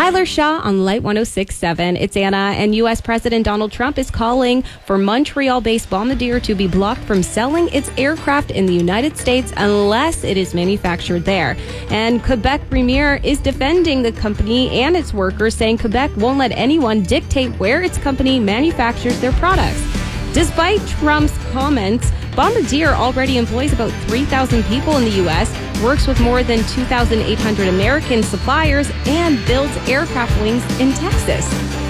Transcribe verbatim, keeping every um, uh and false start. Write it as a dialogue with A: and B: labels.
A: Tyler Shaw on Light one oh six point seven. It's Anna, and U S President Donald Trump is calling for Montreal-based Bombardier to be blocked from selling its aircraft in the United States unless it is manufactured there. And Quebec Premier is defending the company and its workers, saying Quebec won't let anyone dictate where its company manufactures their products. Despite Trump's comments, Bombardier already employs about three thousand people in the U S, works with more than two thousand eight hundred American suppliers, and builds aircraft wings in Texas.